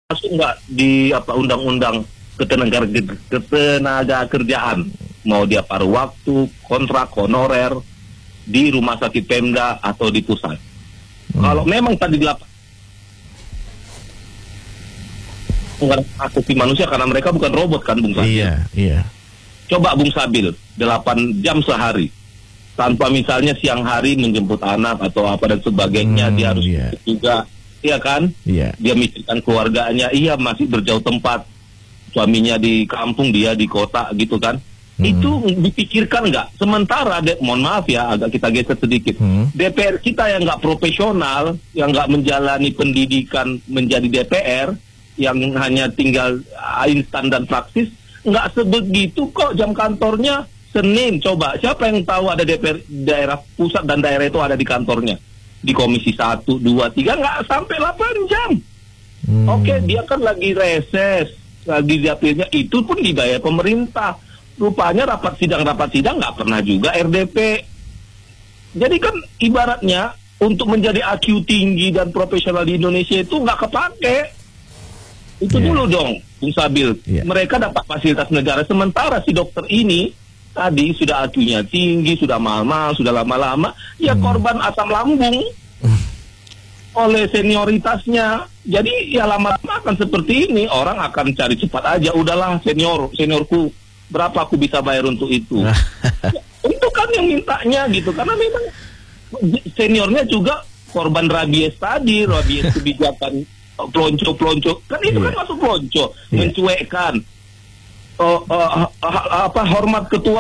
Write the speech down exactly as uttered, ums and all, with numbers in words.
masuk nggak di apa undang-undang ketenaga, ketenaga kerjaan, mau dia paruh waktu, kontrak, honorer di rumah sakit Pemda atau di pusat. Hmm. Kalau memang tadi delapan asasi manusia, karena mereka bukan robot kan, Bung Sabil. Iya, iya. Coba Bung Sabil, delapan jam sehari, tanpa misalnya siang hari menjemput anak atau apa dan sebagainya, hmm, dia harus iya. juga, iya kan? Iya. Dia mikirkan keluarganya, iya masih berjauh tempat, suaminya di kampung, dia di kota gitu kan. Hmm. Itu dipikirkan nggak? Sementara, de, mohon maaf ya, agak kita geser sedikit. Hmm. D P R kita yang nggak profesional, yang nggak menjalani pendidikan menjadi D P R, yang hanya tinggal instan dan praktis, nggak sebegitu kok jam kantornya Senin. Coba, siapa yang tahu ada D P R daerah pusat dan daerah itu ada di kantornya? Di komisi satu, dua, tiga, nggak sampai delapan jam. Hmm. Oke, dia kan lagi reses, lagi dapilnya, itu pun dibayar pemerintah. Rupanya rapat sidang-rapat sidang nggak pernah juga R D P. Jadi kan ibaratnya untuk menjadi I Q tinggi dan profesional di Indonesia itu nggak kepake. Itu yeah. dulu dong, Bung Sabil. Yeah. Mereka dapat fasilitas negara, sementara si dokter ini tadi sudah I Q-nya tinggi, sudah mahal-mahal, sudah lama-lama, ya hmm. korban asam lambung oleh senioritasnya. Jadi ya lama-lama akan seperti ini, orang akan cari cepat aja, udahlah senior, seniorku berapa aku bisa bayar untuk itu. Ya, itu kan yang mintanya gitu, karena memang seniornya juga korban rabies tadi, rabies kebijakan pelonco-pelonco, kan itu yeah. kan masuk pelonco, yeah. mencuekkan uh, uh, uh, apa hormat ketua